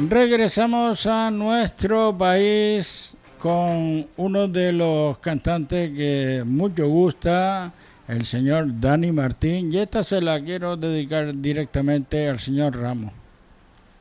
Regresamos a nuestro país con uno de los cantantes que mucho gusta, el señor Dani Martín, y esta se la quiero dedicar directamente al señor Ramos.